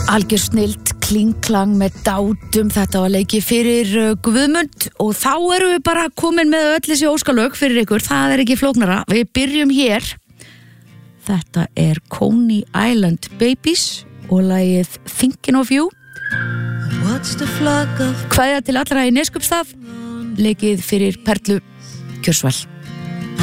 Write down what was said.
Algjör snilld, klingklang með dátum, þetta var leikið fyrir Guðmund og þá erum við bara komin með öll þessi óskalög fyrir ykkur, það er ekki flóknara. Við byrjum hér, þetta er Coney Island Babies og lagið Thinking of You. Kveðja til allra í Neskupstað, leikið fyrir Perlu Kjörsvæl.